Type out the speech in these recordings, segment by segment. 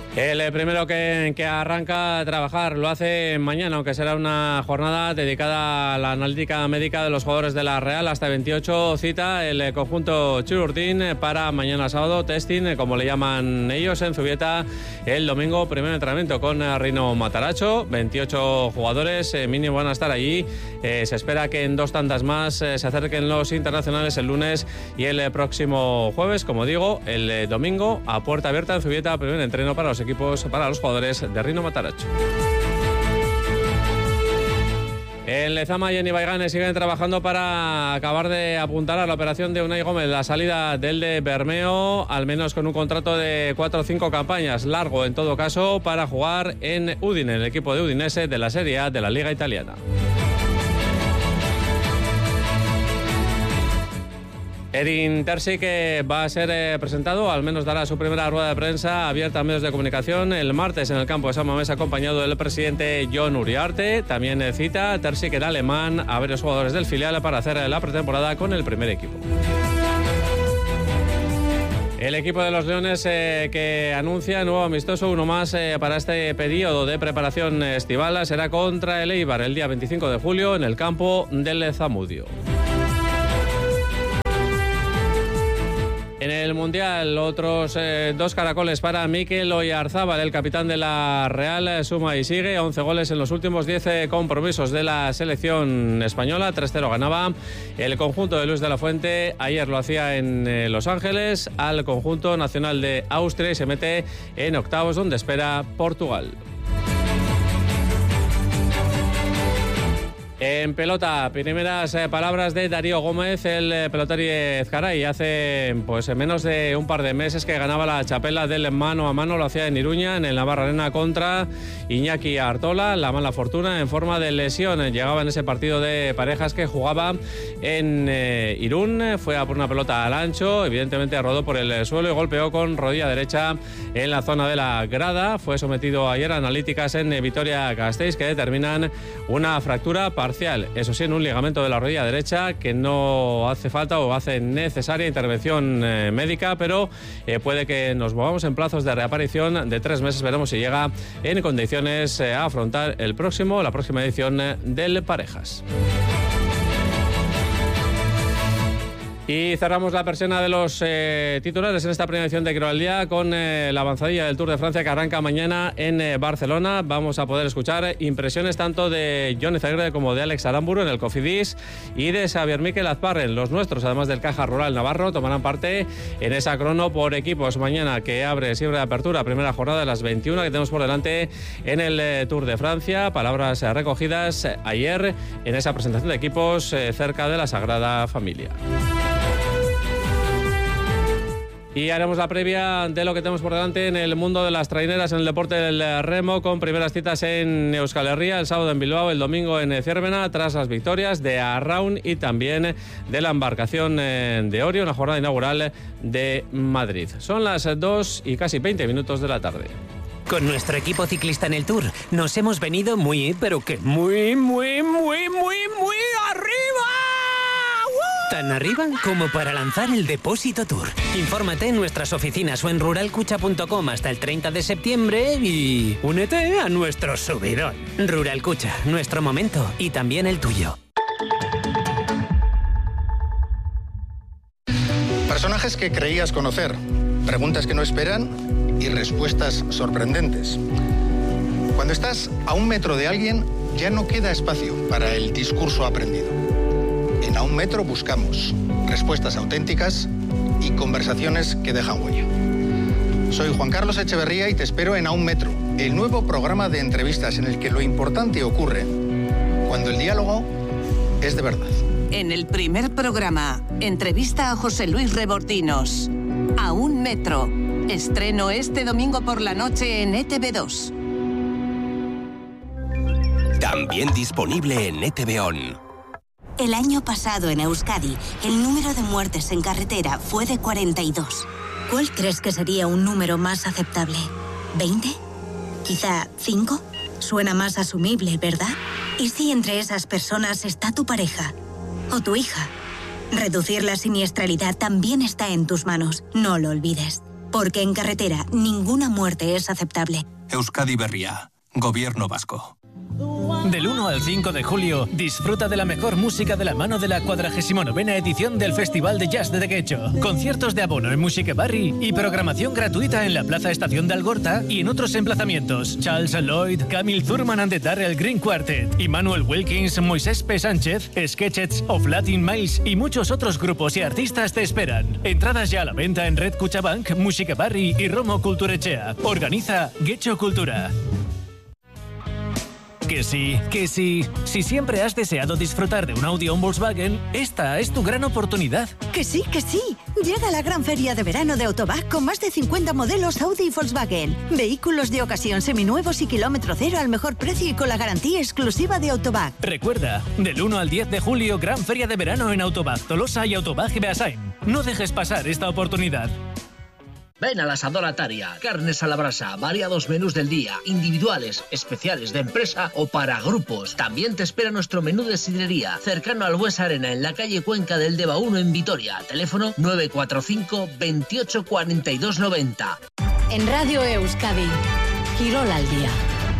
El primero que arranca a trabajar lo hace mañana, aunque será una jornada dedicada a la analítica médica de los jugadores de la Real. Hasta 28 cita el conjunto Chururdín para mañana sábado, testing, como le llaman ellos, en Zubieta. El domingo, primer entrenamiento con Rino Mataracho. 28 jugadores mínimo van a estar allí. Se espera que en 2 tandas más se acerquen los internacionales el lunes y el próximo jueves, como digo, el domingo a puerta abierta en Zubieta, primer entreno para los equipos, para los jugadores de Rino Mataracho. En Lezama y en Ibaigane siguen trabajando para acabar de apuntar a la operación de Unai Gómez, la salida del de Bermeo, al menos con un contrato de 4 o 5 campañas, largo en todo caso, para jugar en Udine, el equipo de Udinese de la Serie A de la Liga Italiana. Edin Terzic va a ser presentado, al menos dará su primera rueda de prensa abierta a medios de comunicación el martes en el campo de San Mamés, acompañado del presidente Jon Uriarte. También cita Terzic en alemán a varios jugadores del filial para hacer la pretemporada con el primer equipo. El equipo de los Leones que anuncia nuevo amistoso, uno más para este periodo de preparación estival, será contra el Eibar el día 25 de julio en el campo del Zamudio. En el Mundial, otros 2 caracoles para Mikel Oyarzábal, el capitán de la Real, suma y sigue, 11 goles en los últimos 10 compromisos de la selección española, 3-0 ganaba el conjunto de Luis de la Fuente, ayer lo hacía en Los Ángeles, al conjunto nacional de Austria y se mete en octavos donde espera Portugal. En pelota, primeras palabras de Darío Gómez, el pelotari Ezcaray. Hace menos de un par de meses que ganaba la txapela del mano a mano, lo hacía en Iruña, en el Navarra Arena contra Iñaki Artola. La mala fortuna en forma de lesión. Llegaba en ese partido de parejas que jugaba en Irún. Fue a por una pelota al ancho, evidentemente rodó por el suelo y golpeó con rodilla derecha en la zona de la grada. Fue sometido ayer a analíticas en Vitoria-Gasteiz que determinan una fractura parcial, eso sí, en un ligamento de la rodilla derecha que no hace falta o hace necesaria intervención médica, pero puede que nos movamos en plazos de reaparición de 3 meses. Veremos si llega en condiciones a afrontar la próxima edición del Parejas. Y cerramos la persiana de los titulares en esta primera edición de Creo al Día con la avanzadilla del Tour de Francia que arranca mañana en Barcelona. Vamos a poder escuchar impresiones tanto de Jon Izagirre como de Alex Aramburu en el Cofidis y de Xavier Mikel Azparren. Los nuestros, además del Caja Rural Navarro, tomarán parte en esa crono por equipos mañana que abre siempre de apertura, primera jornada de las 21 que tenemos por delante en el Tour de Francia. Palabras recogidas ayer en esa presentación de equipos cerca de la Sagrada Familia. Y haremos la previa de lo que tenemos por delante en el mundo de las traineras, en el deporte del remo, con primeras citas en Euskal Herria, el sábado en Bilbao, el domingo en Cérvena, tras las victorias de Arraun y también de la embarcación de Orio, una jornada inaugural de Madrid. Son las 2 y casi 20 minutos de la tarde. Con nuestro equipo ciclista en el Tour nos hemos venido muy, pero que muy arriba. Tan arriba como para lanzar el Depósito Tour. Infórmate en nuestras oficinas o en ruralcucha.com hasta el 30 de septiembre y únete a nuestro subidón. Ruralcucha, nuestro momento y también el tuyo. Personajes que creías conocer, preguntas que no esperan y respuestas sorprendentes. Cuando estás a 1 metro de alguien, ya no queda espacio para el discurso aprendido. En A un Metro buscamos respuestas auténticas y conversaciones que dejan huella. Soy Juan Carlos Echeverría y te espero en A un Metro, el nuevo programa de entrevistas en el que lo importante ocurre cuando el diálogo es de verdad. En el primer programa, entrevista a José Luis Rebordinos. A un Metro. Estreno este domingo por la noche en ETV2. También disponible en ETV On. El año pasado en Euskadi, el número de muertes en carretera fue de 42. ¿Cuál crees que sería un número más aceptable? ¿20? ¿Quizá 5? Suena más asumible, ¿verdad? ¿Y si entre esas personas está tu pareja o tu hija? Reducir la siniestralidad también está en tus manos, no lo olvides. Porque en carretera ninguna muerte es aceptable. Euskadi Berria, Gobierno Vasco. Del 1 al 5 de julio, disfruta de la mejor música de la mano de la 49ª edición del Festival de Jazz de Guecho. Conciertos de abono en Musiquebarri y programación gratuita en la Plaza Estación de Algorta y en otros emplazamientos. Charles Lloyd, Camille Thurman and the Darrell Green Quartet, Immanuel Wilkins, Moisés P. Sánchez, Sketchets of Latin Miles y muchos otros grupos y artistas te esperan. Entradas ya a la venta en Red Cuchabank, Musiquebarri y Romo Culturechea. Organiza Guecho Cultura. Que sí. Si siempre has deseado disfrutar de un Audi o un Volkswagen, esta es tu gran oportunidad. Que sí. Llega la gran feria de verano de Autobac con más de 50 modelos Audi y Volkswagen. Vehículos de ocasión seminuevos y kilómetro cero al mejor precio y con la garantía exclusiva de Autobac. Recuerda, del 1 al 10 de julio, gran feria de verano en Autobac, Tolosa y Autobac y Beasain. No dejes pasar esta oportunidad. Ven al Asador Ataria. Carnes a la brasa, variados menús del día, individuales, especiales de empresa o para grupos. También te espera nuestro menú de sidrería, cercano al Buesa Arena, en la calle Cuenca del Deva 1 en Vitoria. Teléfono 945 28 42 90. En Radio Euskadi, Quirol al día.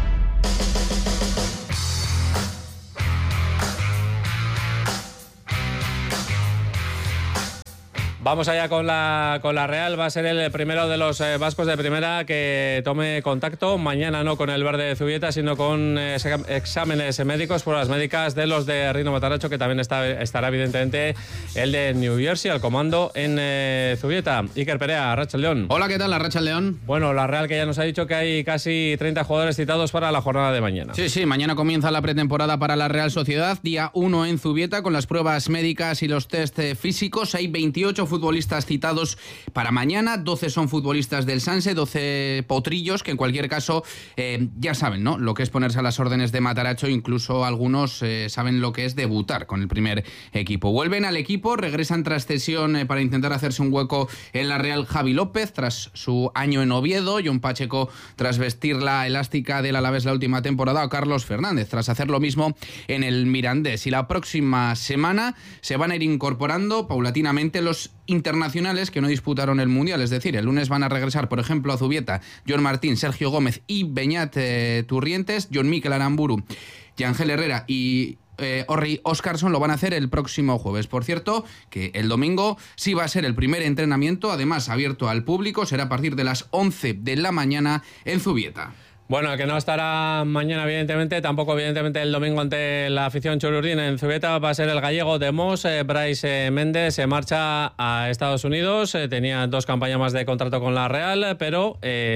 Vamos allá con la Real. Va a ser el primero de los vascos de primera que tome contacto. Mañana no con el Verde de Zubieta, sino con exámenes médicos, pruebas médicas de los de Rino Mataracho, que también estará evidentemente el de New Jersey al comando en Zubieta. Iker Perea, Arratsaldeon. Hola, ¿qué tal? Arratsaldeon. Bueno, la Real que ya nos ha dicho que hay casi 30 jugadores citados para la jornada de mañana. Sí, mañana comienza la pretemporada para la Real Sociedad, día 1 en Zubieta, con las pruebas médicas y los test físicos. Hay 28 futbolistas citados para mañana, 12 son futbolistas del Sanse, 12 potrillos que en cualquier caso ya saben, ¿no?, lo que es ponerse a las órdenes de Mataracho. Incluso algunos saben lo que es debutar con el primer equipo. Vuelven al equipo, regresan tras cesión para intentar hacerse un hueco en la Real Javi López tras su año en Oviedo, John Pacheco tras vestir la elástica del Alavés la última temporada, o Carlos Fernández tras hacer lo mismo en el Mirandés. Y la próxima semana se van a ir incorporando paulatinamente los internacionales que no disputaron el Mundial. Es decir, el lunes van a regresar, por ejemplo, a Zubieta John Martín, Sergio Gómez y Beñat Turrientes. John Mikel Aramburu, Yangel Herrera y Orri Óscarson lo van a hacer el próximo jueves. Por cierto, que el domingo sí va a ser el primer entrenamiento, además abierto al público, será a partir de las 11 de la mañana en Zubieta. Bueno, que no estará mañana, evidentemente, tampoco evidentemente el domingo ante la afición chururdín en Zubieta, va a ser el gallego de Mos, Brais Méndez. Se marcha a Estados Unidos, tenía 2 campañas más de contrato con la Real, pero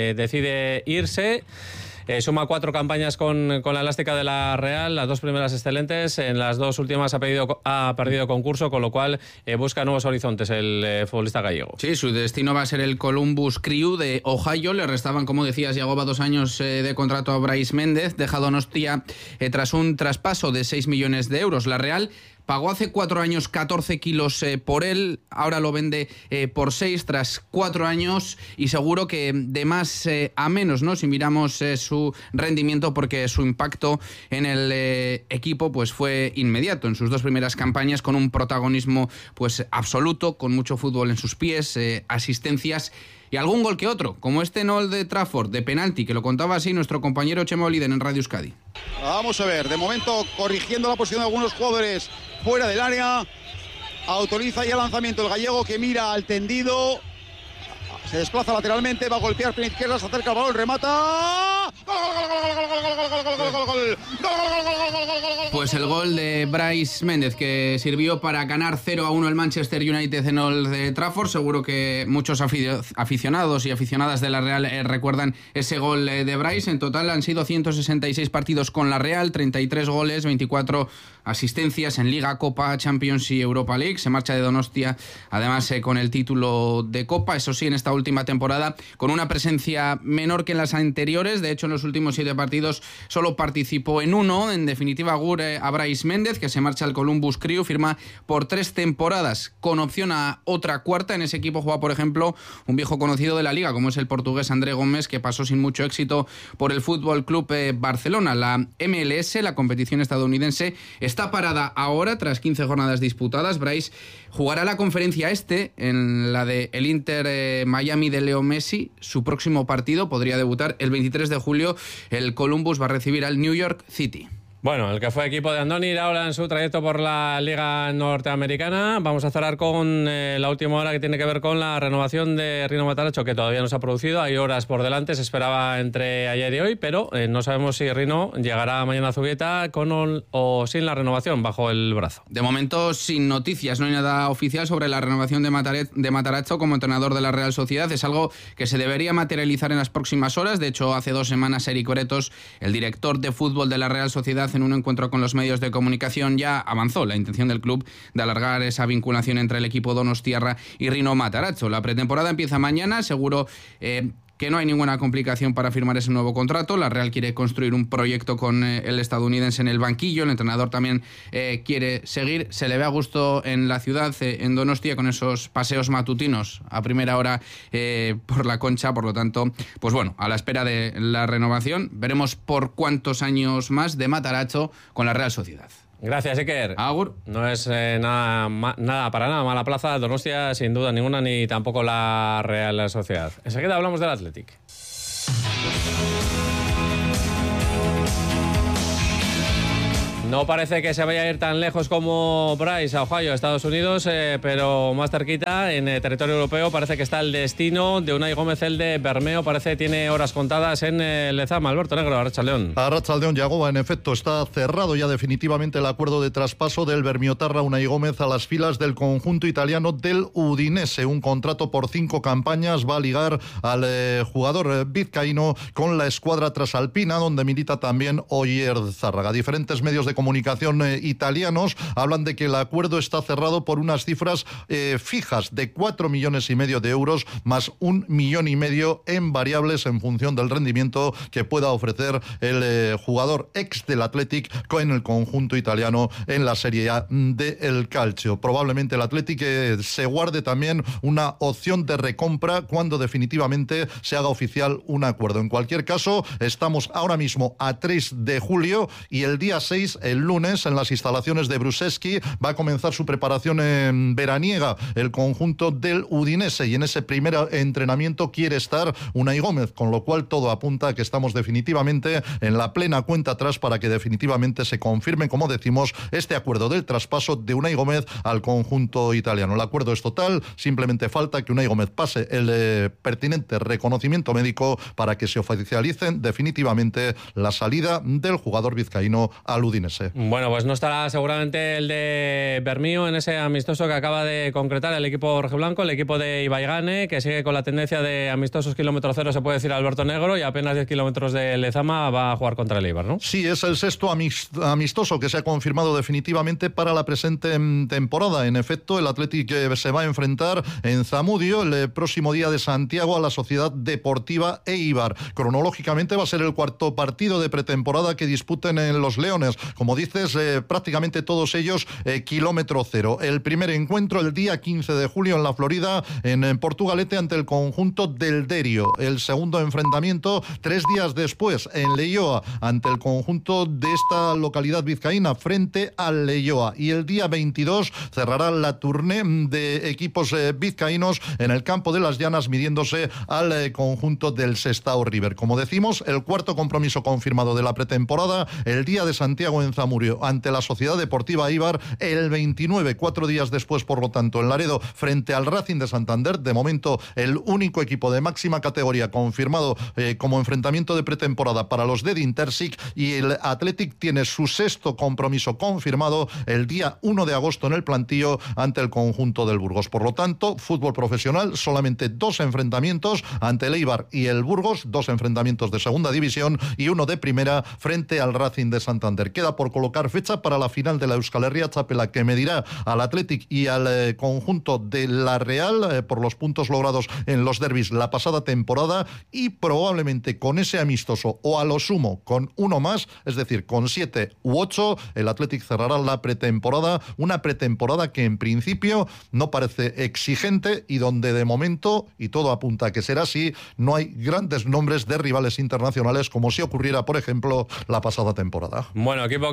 decide irse. Suma 4 campañas con la elástica de la Real, las 2 primeras excelentes, en las 2 últimas ha perdido concurso, con lo cual busca nuevos horizontes el futbolista gallego. Sí, su destino va a ser el Columbus Crew de Ohio. Le restaban, como decías, Yagoba 2 años de contrato a Brais Méndez, deja Donostia tras un traspaso de 6 millones de euros. La Real pagó hace 4 años 14 kilos por él, ahora lo vende por 6 tras 4 años, y seguro que de más a menos, ¿no?, si miramos su rendimiento, porque su impacto en el equipo pues fue inmediato en sus 2 primeras campañas, con un protagonismo pues absoluto, con mucho fútbol en sus pies, asistencias y algún gol que otro, como este en Old Trafford de penalti, que lo contaba así nuestro compañero Chema Oliden en Radio Euskadi. Vamos a ver, de momento corrigiendo la posición de algunos jugadores fuera del área, autoriza ya el lanzamiento el gallego, que mira al tendido, se desplaza lateralmente, va a golpear pierna izquierda, se acerca al balón, remata. Pues el gol de Brais Méndez, que sirvió para ganar 0-1 el Manchester United en Old Trafford. Seguro que muchos aficionados y aficionadas de la Real recuerdan ese gol de Brais. En total han sido 166 partidos con la Real, 33 goles, 24 asistencias en Liga, Copa, Champions y Europa League. Se marcha de Donostia, además con el título de Copa, eso sí, en esta última temporada con una presencia menor que en las anteriores. De hecho, en los últimos 7 partidos solo participó en 1. En definitiva, augure a Brais Méndez, que se marcha al Columbus Crew, firma por 3 temporadas con opción a otra cuarta. En ese equipo juega, por ejemplo, un viejo conocido de la Liga, como es el portugués André Gómez, que pasó sin mucho éxito por el Fútbol Club Barcelona. La MLS, la competición estadounidense, está Está parada ahora, tras 15 jornadas disputadas. Bryce jugará la conferencia en la de el Inter Miami de Leo Messi. Su próximo partido podría debutar el 23 de julio. El Columbus va a recibir al New York City. Bueno, el que fue equipo de Andoni Iraola en su trayecto por la Liga Norteamericana. Vamos a cerrar con la última hora, que tiene que ver con la renovación de Rino Matarazzo, que todavía no se ha producido. Hay horas por delante, se esperaba entre ayer y hoy, pero no sabemos si Rino llegará mañana a Zubieta con o sin la renovación bajo el brazo. De momento, sin noticias, no hay nada oficial sobre la renovación de Matarazzo como entrenador de la Real Sociedad. Es algo que se debería materializar en las próximas horas. De hecho, hace 2 semanas, Eric Bretos, el director de fútbol de la Real Sociedad, en un encuentro con los medios de comunicación, ya avanzó la intención del club de alargar esa vinculación entre el equipo donostiarra y Rino Matarazzo. La pretemporada empieza mañana, seguro que no hay ninguna complicación para firmar ese nuevo contrato. La Real quiere construir un proyecto con el estadounidense en el banquillo. El entrenador también quiere seguir. Se le ve a gusto en la ciudad, en Donostia, con esos paseos matutinos a primera hora por la Concha. Por lo tanto, pues bueno, a la espera de la renovación, veremos por cuántos años más de Matarazzo con la Real Sociedad. Gracias, Iker. Agur. No es nada mala plaza Donostia, sin duda ninguna, ni tampoco la Real Sociedad. Enseguida hablamos del Athletic. No parece que se vaya a ir tan lejos como Bryce a Ohio, Estados Unidos, pero más cerquita, en territorio europeo, parece que está el destino de Unai Gómez, el de Bermeo. Parece que tiene horas contadas en Lezama. Alberto Negro, Arratsaldeon. Arratsaldeon, Yagoba. En efecto, está cerrado ya definitivamente el acuerdo de traspaso del bermiotarra Unai Gómez a las filas del conjunto italiano del Udinese. Un contrato por 5 campañas va a ligar al jugador vizcaíno con la escuadra trasalpina, donde milita también Oyer Zárraga. Diferentes medios de comunicación italianos hablan de que el acuerdo está cerrado por unas cifras fijas de 4,5 millones de euros más 1,5 millones en variables en función del rendimiento que pueda ofrecer el jugador ex del Athletic con el conjunto italiano en la Serie A del Calcio. Probablemente el Athletic se guarde también una opción de recompra cuando definitivamente se haga oficial un acuerdo. En cualquier caso, estamos ahora mismo a 3 de julio y el día 6, el lunes, en las instalaciones de Bruseschi, va a comenzar su preparación veraniega el conjunto del Udinese, y en ese primer entrenamiento quiere estar Unai Gómez, con lo cual todo apunta a que estamos definitivamente en la plena cuenta atrás para que definitivamente se confirme, como decimos, este acuerdo del traspaso de Unai Gómez al conjunto italiano. El acuerdo es total, simplemente falta que Unai Gómez pase el pertinente reconocimiento médico para que se oficialicen definitivamente la salida del jugador vizcaíno al Udinese. Bueno, pues no estará seguramente el de Bermeo en ese amistoso que acaba de concretar el equipo rojiblanco, el equipo de Ibaigane, que sigue con la tendencia de amistosos kilómetro cero, se puede decir, Alberto Negro, y apenas 10 kilómetros de Lezama va a jugar contra el Eibar, ¿no? Sí, es el 6º amistoso que se ha confirmado definitivamente para la presente temporada. En efecto, el Athletic se va a enfrentar en Zamudio el próximo día de Santiago a la Sociedad Deportiva Eibar. Cronológicamente va a ser el 4º partido de pretemporada que disputen en los Leones. Como dices, prácticamente todos ellos kilómetro cero. El primer encuentro el día 15 de julio en la Florida, en Portugalete, ante el conjunto del Derio. El segundo enfrentamiento 3 días después en Leioa, ante el conjunto de esta localidad vizcaína, frente al Leioa. Y el día 22 cerrará la tournée de equipos vizcaínos en el campo de las Llanas, midiéndose al conjunto del Sestao River. Como decimos, el 4º compromiso confirmado de la pretemporada, el día de Santiago en Zamudio ante la Sociedad Deportiva Eibar, el 29, 4 días después, por lo tanto, en Laredo frente al Racing de Santander. De momento, el único equipo de máxima categoría confirmado como enfrentamiento de pretemporada para los de Intersic, y el Athletic tiene su 6º compromiso confirmado el día 1 de agosto en el Plantío ante el conjunto del Burgos. Por lo tanto, fútbol profesional, solamente 2 enfrentamientos ante el Eibar y el Burgos, 2 enfrentamientos de segunda división y 1 de primera frente al Racing de Santander. Queda por colocar fecha para la final de la Euskal Herria Txapela, que medirá al Athletic y al conjunto de la Real por los puntos logrados en los derbis la pasada temporada, y probablemente con ese amistoso, o a lo sumo con uno más, es decir, con 7 u 8, el Athletic cerrará la pretemporada, una pretemporada que en principio no parece exigente y donde de momento, y todo apunta a que será así, no hay grandes nombres de rivales internacionales como si ocurriera, por ejemplo, la pasada temporada. Bueno, equipo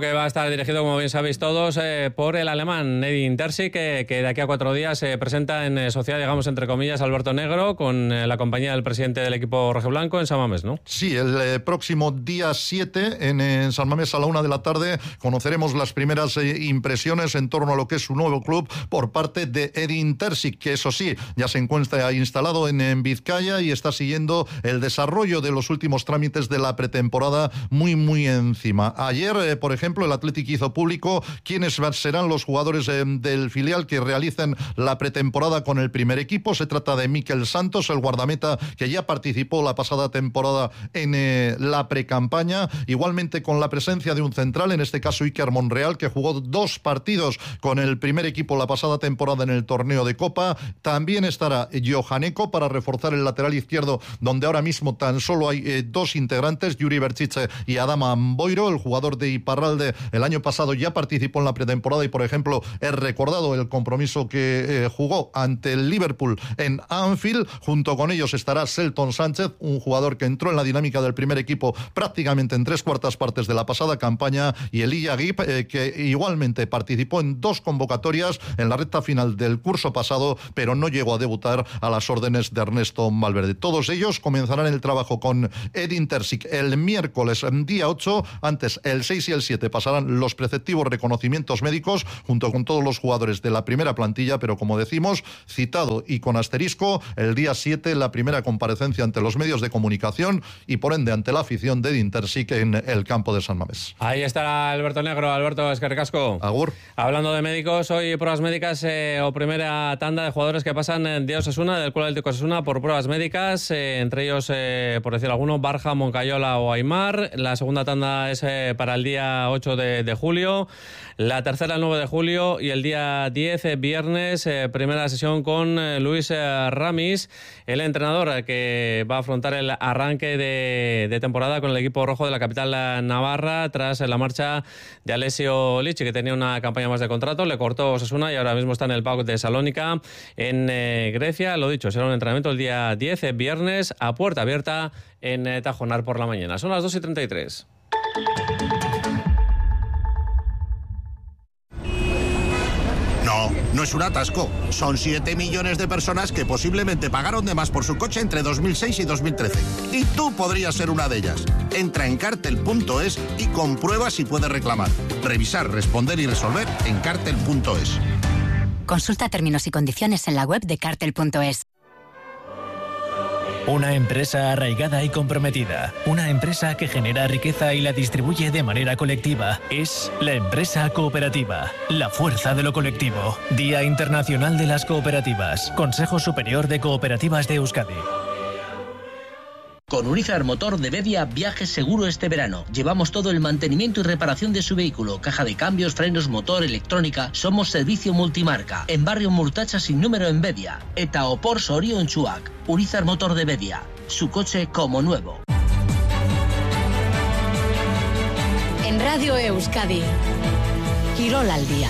que va a estar dirigido, como bien sabéis todos, por el alemán Edin Terzic, que de aquí a 4 días se presenta en sociedad, digamos, entre comillas, Alberto Negro, con la compañía del presidente del equipo rojiblanco en San Mamés, ¿no? Sí, el próximo día 7 en San Mamés a la 1 de la tarde conoceremos las primeras impresiones en torno a lo que es su nuevo club por parte de Edin Terzic, que eso sí, ya se encuentra instalado en Vizcaya y está siguiendo el desarrollo de los últimos trámites de la pretemporada muy encima. Ayer, por ejemplo, el Athletic hizo público quiénes serán los jugadores del filial que realicen la pretemporada con el primer equipo. Se trata de Mikel Santos, el guardameta que ya participó la pasada temporada en la precampaña, igualmente con la presencia de un central, en este caso Iker Monreal, que jugó 2 partidos con el primer equipo la pasada temporada en el torneo de Copa. También estará Johan Eko para reforzar el lateral izquierdo, donde ahora mismo tan solo hay 2 integrantes, Yuri Berchiche y Adama Boiro. El jugador de Iparralde el año pasado ya participó en la pretemporada y, por ejemplo, he recordado el compromiso que jugó ante el Liverpool en Anfield. Junto con ellos estará Selton Sánchez, un jugador que entró en la dinámica del primer equipo prácticamente en 3/4 partes de la pasada campaña, y Elia Gip, que igualmente participó en 2 convocatorias en la recta final del curso pasado, pero no llegó a debutar a las órdenes de Ernesto Valverde. Todos ellos comenzarán el trabajo con Edin Terzic el miércoles día 8. Antes, el 6 y el 7 pasarán los preceptivos reconocimientos médicos junto con todos los jugadores de la primera plantilla, pero como decimos, citado y con asterisco, el día 7 la primera comparecencia ante los medios de comunicación y por ende ante la afición de Edin Terzic en el campo de San Mamés. Ahí está Alberto Negro. Alberto, eskerrik asko. Agur. Hablando de médicos, hoy pruebas médicas o primera tanda de jugadores que pasan de Osasuna, del Club Atlético Osasuna, por pruebas médicas, entre ellos, por decir alguno, Barja, Moncayola o Aimar. La segunda tanda es para el día 8 de julio, la tercera el 9 de julio y el día 10, viernes, primera sesión con Luis Ramis, el entrenador que va a afrontar el arranque de temporada con el equipo rojo de la capital navarra tras la marcha de Alessio Lichi, que tenía una campaña más de contrato, le cortó Osasuna y ahora mismo está en el PAOK de Salónica en Grecia. Lo dicho, será un entrenamiento el día 10, viernes, a puerta abierta en Tajonar por la mañana. Son las 2:33. No es un atasco. Son 7 millones de personas que posiblemente pagaron de más por su coche entre 2006 y 2013. Y tú podrías ser una de ellas. Entra en cartel.es y comprueba si puedes reclamar. Revisar, responder y resolver en cartel.es. Consulta términos y condiciones en la web de cartel.es. Una empresa arraigada y comprometida. Una empresa que genera riqueza y la distribuye de manera colectiva. Es la empresa cooperativa. La fuerza de lo colectivo. Día Internacional de las Cooperativas. Consejo Superior de Cooperativas de Euskadi. Con Urizar Motor de Bedia, viaje seguro este verano. Llevamos todo el mantenimiento y reparación de su vehículo, caja de cambios, frenos, motor, electrónica. Somos servicio multimarca. En barrio Murtacha sin número en Bedia. Eta Opor Sorio en Chuac. Urizar Motor de Bedia. Su coche como nuevo. En Radio Euskadi, Quirol al día.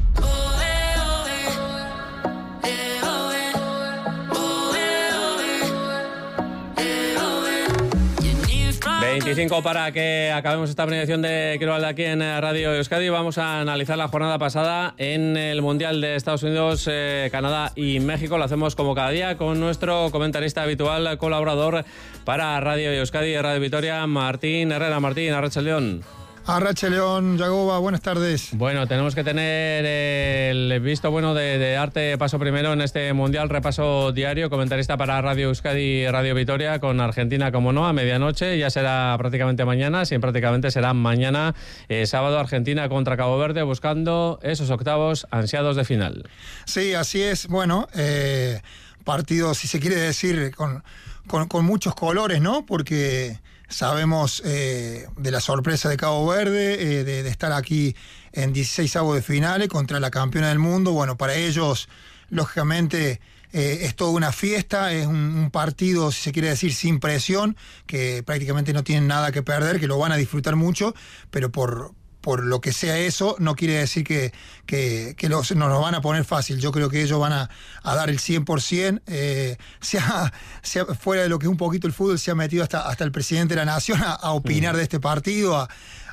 25 para que acabemos esta premiación de Quirol aquí en Radio Euskadi. Vamos a analizar la jornada pasada en el Mundial de Estados Unidos, Canadá y México. Lo hacemos como cada día con nuestro comentarista habitual, colaborador para Radio Euskadi y Radio Vitoria, Martín Herrera. Martín, arratsaldeon. Arratsaldeon, Yagoba, buenas tardes. Bueno, tenemos que tener el visto bueno de Arte Paso primero en este Mundial, repaso diario, comentarista para Radio Euskadi y Radio Vitoria, con Argentina, como no, a medianoche, ya será prácticamente mañana, sí, prácticamente será mañana, sábado, Argentina contra Cabo Verde, buscando esos octavos ansiados de final. Sí, así es, bueno, partido, si se quiere decir, con muchos colores, ¿no? Porque sabemos de la sorpresa de Cabo Verde, de estar aquí en 16avos de finales contra la campeona del mundo. Bueno, para ellos, lógicamente, es toda una fiesta, es un partido, si se quiere decir, sin presión, que prácticamente no tienen nada que perder, que lo van a disfrutar mucho, pero por lo que sea eso, no quiere decir que nos lo van a poner fácil. Yo creo que ellos van a dar el 100%. Sea fuera de lo que es un poquito el fútbol, se ha metido hasta el presidente de la Nación a opinar de este partido,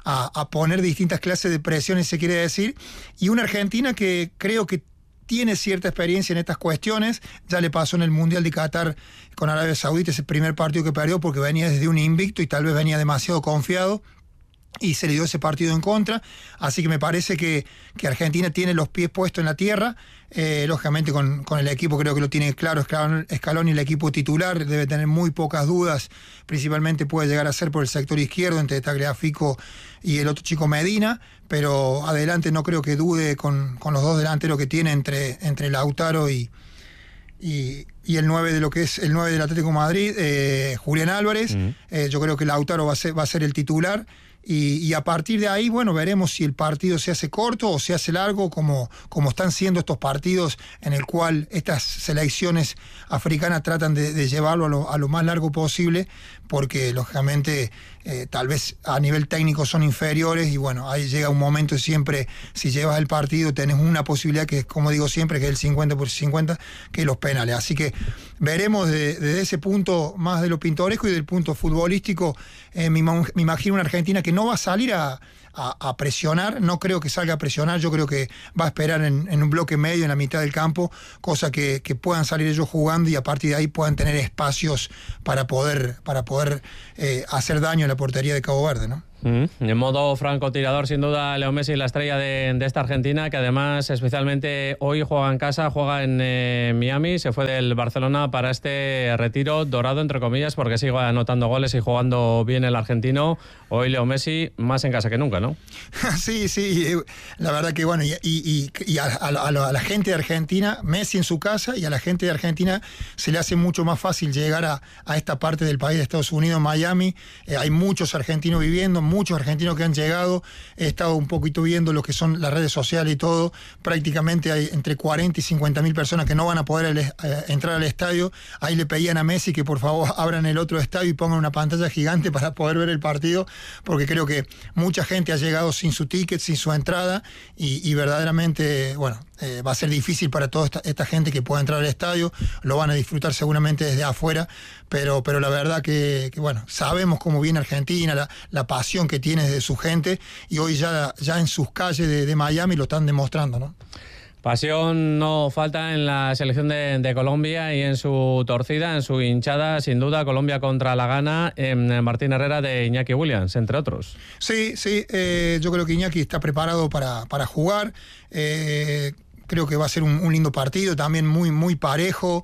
a poner distintas clases de presiones, se quiere decir, y una Argentina que creo que tiene cierta experiencia en estas cuestiones. Ya le pasó en el Mundial de Qatar con Arabia Saudita, ese primer partido que perdió porque venía desde un invicto y tal vez venía demasiado confiado y se le dio ese partido en contra. Así que me parece que Argentina tiene los pies puestos en la tierra. Lógicamente con el equipo creo que lo tiene claro Scaloni, el equipo titular debe tener muy pocas dudas, principalmente puede llegar a ser por el sector izquierdo entre Tagliafico y el otro chico Medina, pero adelante no creo que dude con los dos delanteros que tiene entre Lautaro y el 9 de lo que es el 9 del Atlético de Madrid, Julián Álvarez. Yo creo que Lautaro va a ser el titular. Y a partir de ahí, bueno, veremos si el partido se hace corto o se hace largo, como están siendo estos partidos en el cual estas selecciones africanas tratan de llevarlo a lo más largo posible, porque lógicamente tal vez a nivel técnico son inferiores y bueno, ahí llega un momento siempre, si llevas el partido tenés una posibilidad que, como digo siempre, que es el 50 por 50, que es los penales. Así que veremos desde ese punto más de lo pintoresco y del punto futbolístico. Me imagino una Argentina que no va a salir a presionar, no creo que salga a presionar, yo creo que va a esperar en un bloque medio, en la mitad del campo, cosa que puedan salir ellos jugando y a partir de ahí puedan tener espacios para poder hacer daño en la portería de Cabo Verde, ¿no? En modo francotirador, sin duda, Leo Messi, la estrella de esta Argentina, que además, especialmente hoy juega en casa, juega en Miami, se fue del Barcelona para este retiro dorado, entre comillas, porque sigue anotando goles y jugando bien el argentino. Hoy Leo Messi más en casa que nunca, ¿no? Sí, la verdad que bueno, y a la gente de Argentina, Messi en su casa, y a la gente de Argentina se le hace mucho más fácil llegar a esta parte del país de Estados Unidos, Miami. Hay muchos argentinos viviendo, muchos argentinos que han llegado. He estado un poquito viendo lo que son las redes sociales y todo. Prácticamente hay entre 40 y 50 mil personas que no van a poder entrar al estadio. Ahí le pedían a Messi que por favor abran el otro estadio y pongan una pantalla gigante para poder ver el partido, porque creo que mucha gente ha llegado sin su ticket, sin su entrada, y verdaderamente, bueno, va a ser difícil para toda esta gente que pueda entrar al estadio. Lo van a disfrutar seguramente desde afuera, pero la verdad que bueno, sabemos cómo viene Argentina, la pasión que tiene de su gente, y hoy ya en sus calles de Miami lo están demostrando, ¿no? Pasión no falta en la selección de Colombia y en su torcida, en su hinchada, sin duda. Colombia contra la Ghana, en Martín Herrera de Iñaki Williams, entre otros. Sí, yo creo que Iñaki está preparado para jugar. Creo que va a ser un lindo partido, también muy, muy parejo,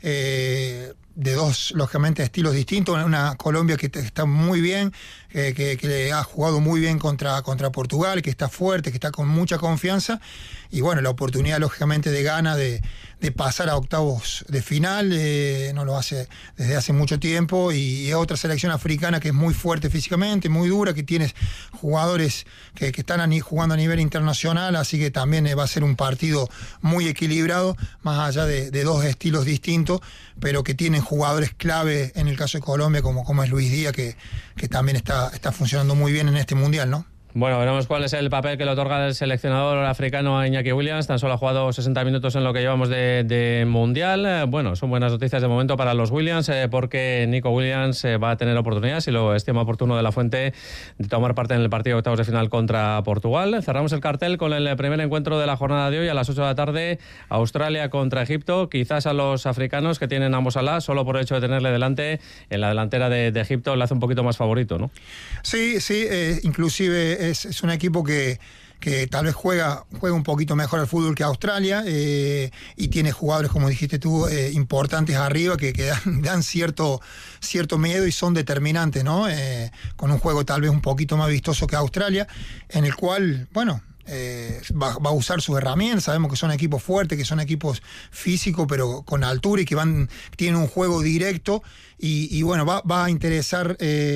de dos, lógicamente, estilos distintos. Una Colombia que está muy bien, que le ha jugado muy bien contra Portugal, que está fuerte, que está con mucha confianza, y bueno, la oportunidad, lógicamente, de Ghana de pasar a octavos de final, no lo hace desde hace mucho tiempo, y es otra selección africana que es muy fuerte físicamente, muy dura, que tiene jugadores que están jugando a nivel internacional, así que también va a ser un partido muy equilibrado, más allá de dos estilos distintos, pero que tienen jugadores clave en el caso de Colombia, como es Luis Díaz, que también está funcionando muy bien en este Mundial, ¿no? Bueno, veremos cuál es el papel que le otorga el seleccionador africano a Iñaki Williams. Tan solo ha jugado 60 minutos en lo que llevamos de Mundial. Bueno, son buenas noticias de momento para los Williams, porque Nico Williams va a tener oportunidad, si lo estima oportuno, de la Fuente, de tomar parte en el partido de octavos de final contra Portugal. Cerramos el cartel con el primer encuentro de la jornada de hoy a las 8 de la tarde, Australia contra Egipto. Quizás a los africanos, que tienen ambos alá, solo por el hecho de tenerle delante en la delantera de Egipto, le hace un poquito más favorito, ¿no? Sí, inclusive es un equipo que tal vez juega un poquito mejor al fútbol que Australia, y tiene jugadores, como dijiste tú, importantes arriba que dan cierto miedo y son determinantes, ¿no? Con un juego tal vez un poquito más vistoso que Australia, en el cual, bueno, va a usar sus herramientas. Sabemos que son equipos fuertes, que son equipos físicos, pero con altura, y que tienen un juego directo, y bueno, va a interesar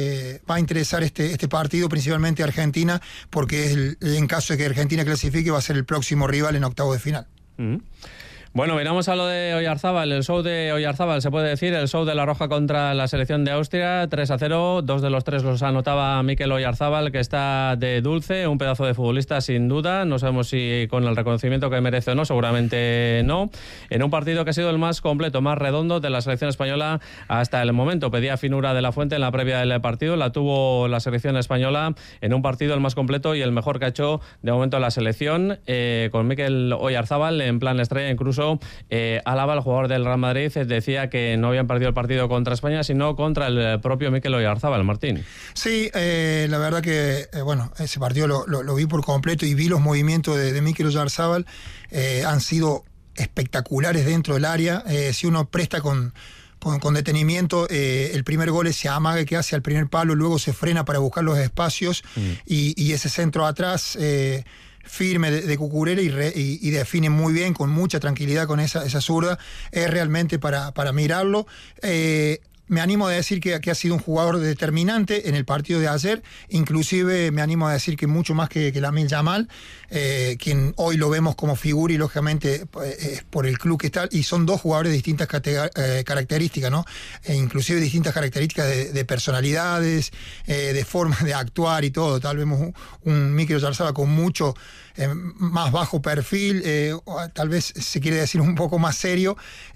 este partido principalmente a Argentina, porque en caso de que Argentina clasifique va a ser el próximo rival en octavos de final. Bueno, miramos a lo de Oyarzábal, el show de Oyarzábal, se puede decir, el show de la Roja contra la selección de Austria, 3-0, 2 de los 3 los anotaba Mikel Oyarzábal, que está de dulce, un pedazo de futbolista sin duda, no sabemos si con el reconocimiento que merece o no, seguramente no, en un partido que ha sido el más completo, más redondo de la selección española hasta el momento. Pedía finura de la Fuente en la previa del partido, la tuvo la selección española en un partido el más completo y el mejor que ha hecho de momento la selección, con Mikel Oyarzábal en plan estrella. Incluso Álava, el jugador del Real Madrid, decía que no habían perdido el partido contra España, sino contra el propio Mikel Oyarzábal. Martín. Sí, la verdad que, bueno, ese partido lo vi por completo y vi los movimientos de Mikel Oyarzábal, han sido espectaculares dentro del área. Si uno presta con detenimiento, el primer gol, ese amague que hace al primer palo, luego se frena para buscar los espacios y ese centro atrás firme de Cucurella y define muy bien, con mucha tranquilidad con esa zurda, es realmente para mirarlo. Me animo a decir que ha sido un jugador determinante en el partido de ayer, inclusive me animo a decir que mucho más que Lamine Yamal, quien hoy lo vemos como figura y lógicamente por el club que está, y son dos jugadores de distintas características, ¿no? Inclusive distintas características de personalidades, de forma de actuar y todo. Tal vez un Mikel Oyarzábal con mucho más bajo perfil, tal vez se quiere decir un poco más serio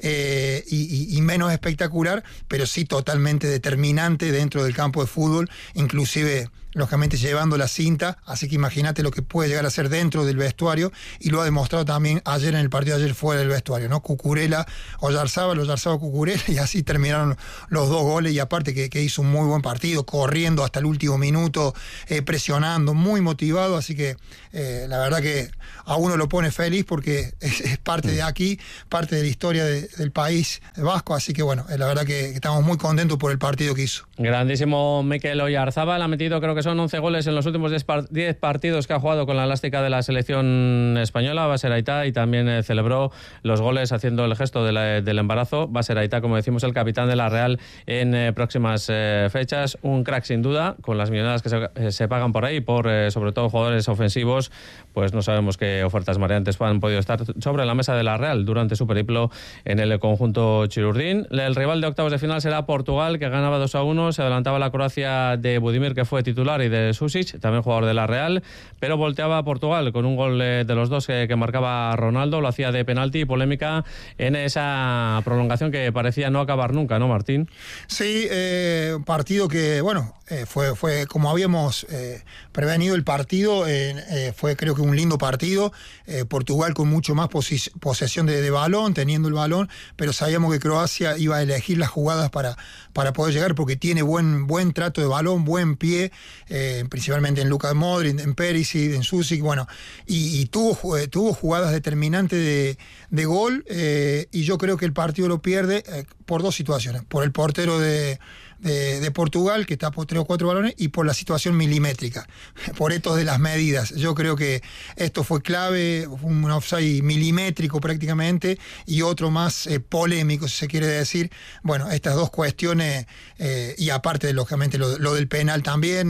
y menos espectacular, pero sí totalmente determinante dentro del campo de fútbol, inclusive lógicamente llevando la cinta, así que imagínate lo que puede llegar a ser dentro del vestuario, y lo ha demostrado también ayer en el partido de ayer fuera del vestuario, ¿no? Cucurella, Oyarzábal, Cucurella, y así terminaron los dos goles, y aparte que hizo un muy buen partido, corriendo hasta el último minuto, presionando, muy motivado, así que la verdad que a uno lo pone feliz porque es parte de aquí, parte de la historia del país vasco, así que bueno, la verdad que estamos muy contentos por el partido que hizo. Grandísimo Mikel Oyarzábal, ha metido, creo que son 11 goles en los últimos 10 partidos que ha jugado con la elástica de la selección española. Basser Aitá, y también celebró los goles haciendo el gesto del embarazo. Basser Aitá, como decimos, el capitán de la Real en próximas fechas. Un crack sin duda, con las millonadas que se pagan por ahí, por sobre todo jugadores ofensivos, pues no sabemos qué ofertas mareantes han podido estar sobre la mesa de la Real durante su periplo en el conjunto chilurdín. El rival de octavos de final será Portugal, que ganaba 2-1, se adelantaba la Croacia de Budimir, que fue titular, y de Susic, también jugador de la Real, pero volteaba a Portugal con un gol de los dos que marcaba Ronaldo, lo hacía de penalti, y polémica en esa prolongación que parecía no acabar nunca, ¿no, Martín? Sí, un partido que, bueno, fue como habíamos prevenido el partido, fue creo que un lindo partido, Portugal con mucho más posesión de balón, teniendo el balón, pero sabíamos que Croacia iba a elegir las jugadas para poder llegar, porque tiene buen trato de balón, buen pie, principalmente en Luka Modric, en Perisic, en Susic, bueno, y tuvo jugadas determinantes de gol, y yo creo que el partido lo pierde por dos situaciones: por el portero de Portugal, que tapó 3 o 4 balones, y por la situación milimétrica, por esto de las medidas. Yo creo que esto fue clave, un offside milimétrico prácticamente, y otro más polémico, si se quiere decir. Bueno, estas dos cuestiones, y aparte, lógicamente, lo del penal también,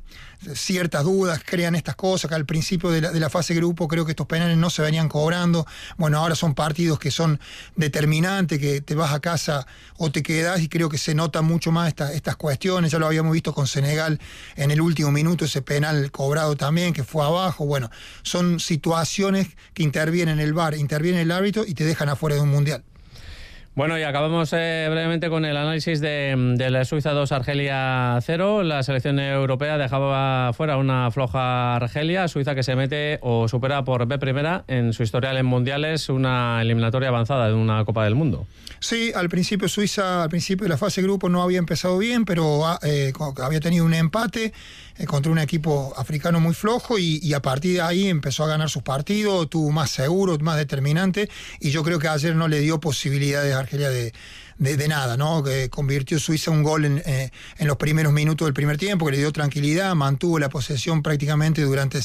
ciertas dudas crean estas cosas, que al principio de la fase grupo creo que estos penales no se venían cobrando. Bueno, ahora son partidos que son determinantes, que te vas a casa o te quedas, y creo que se nota mucho más estas cuestiones. Ya lo habíamos visto con Senegal en el último minuto, ese penal cobrado también, que fue abajo. Bueno, son situaciones que intervienen el VAR, interviene el árbitro y te dejan afuera de un mundial. Bueno, y acabamos brevemente con el análisis de la Suiza 2, Argelia 0. La selección europea dejaba fuera una floja Argelia, Suiza que se mete o supera por B primera en su historial en mundiales, una eliminatoria avanzada de una Copa del Mundo. Sí, al principio Suiza, al principio de la fase grupo no había empezado bien, pero había tenido un empate contra un equipo africano muy flojo, y a partir de ahí empezó a ganar sus partidos, tuvo más seguro, más determinante, y yo creo que ayer no le dio posibilidades a Argelia de nada, ¿no? Que convirtió Suiza un gol en los primeros minutos del primer tiempo, que le dio tranquilidad, mantuvo la posesión prácticamente durante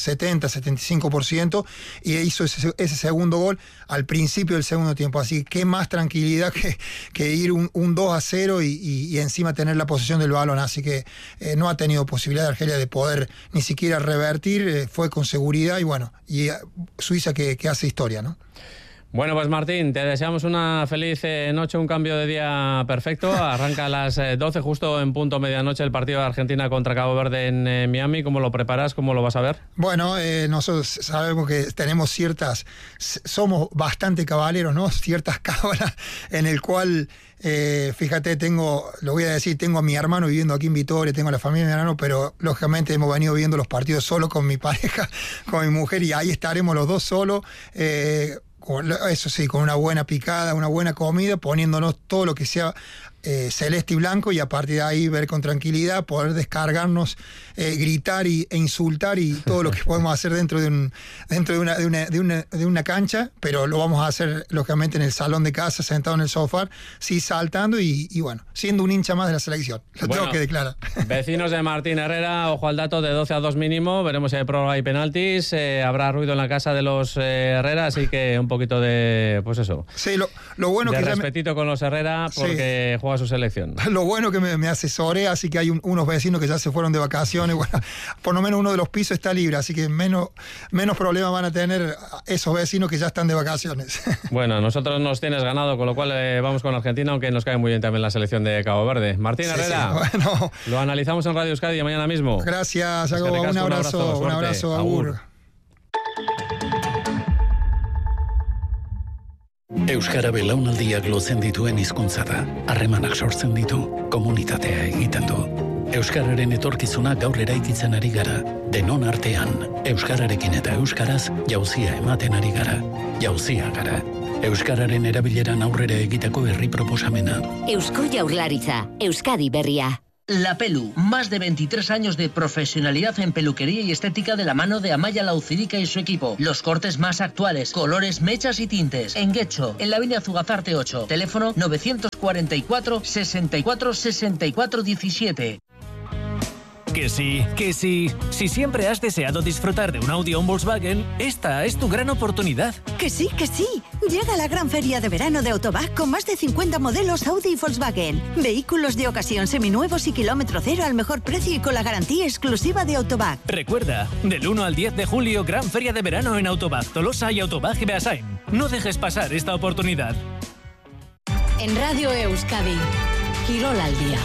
70-75%, y hizo ese segundo gol al principio del segundo tiempo. Así que qué más tranquilidad que ir un 2-0 y encima tener la posesión del balón. Así que no ha tenido posibilidad de Argelia de poder ni siquiera revertir, fue con seguridad, y bueno, y Suiza que hace historia, ¿no? Bueno, pues Martín, te deseamos una feliz noche, un cambio de día perfecto. Arranca a las 12, justo en punto medianoche, el partido de Argentina contra Cabo Verde en Miami. ¿Cómo lo preparas? ¿Cómo lo vas a ver? Bueno, nosotros sabemos que tenemos somos bastante caballeros, ¿no? Ciertas cábalas en el cual, fíjate, tengo a mi hermano viviendo aquí en Vitoria, tengo a la familia de mi hermano, pero lógicamente hemos venido viendo los partidos solo con mi pareja, con mi mujer, y ahí estaremos los dos solos. Eso sí, con una buena picada, una buena comida, poniéndonos todo lo que sea celeste y blanco, y a partir de ahí ver con tranquilidad, poder descargarnos, gritar e insultar y todo lo que podemos hacer dentro de una cancha, pero lo vamos a hacer lógicamente en el salón de casa, sentado en el sofá, sí, saltando y bueno, siendo un hincha más de la selección. Lo tengo que declarar. Vecinos de Martín Herrera, ojo al dato, de 12 a 2 mínimo, veremos si hay prórroga y penaltis, habrá ruido en la casa de los Herrera, así que un poquito de, pues eso. Sí, lo bueno de que respetito con los Herrera, porque sí, juega su selección. Lo bueno que me asesore, así que hay unos vecinos que ya se fueron de vacaciones, bueno, por lo menos uno de los pisos está libre, así que menos problemas van a tener esos vecinos que ya están de vacaciones. Bueno, nosotros nos tienes ganado, con lo cual vamos con Argentina, aunque nos cae muy bien también la selección de Cabo Verde. Martín Herrera, sí, bueno, lo analizamos en Radio Euskadi mañana mismo. Gracias, Jacobo, un abrazo, agur. Euskara belaunaldiak lotzen dituen hizkuntza da. Harremanak sortzen ditu, komunitatea egiten du. Euskararen etorkizuna gaur eraikitzen ari gara. Denon artean, euskararekin eta euskaraz jauzia ematen ari gara. Jauzia gara. Euskararen erabileran aurrera egiteko herri proposamena. Eusko Jaurlaritza, Euskadi berria. La Pelu, más de 23 años de profesionalidad en peluquería y estética de la mano de Amaya Laucirica y su equipo. Los cortes más actuales, colores, mechas y tintes. En Guecho, en la avenida Zugazarte 8. Teléfono 944 64 64 17. Que sí. Si siempre has deseado disfrutar de un Audi o un Volkswagen, esta es tu gran oportunidad. Que sí. Llega la gran feria de verano de Autobac con más de 50 modelos Audi y Volkswagen. Vehículos de ocasión seminuevos y kilómetro cero al mejor precio y con la garantía exclusiva de Autobac. Recuerda, del 1 al 10 de julio, gran feria de verano en Autobac, Tolosa y Autobac y Beasain. No dejes pasar esta oportunidad. En Radio Euskadi, Quirol al día.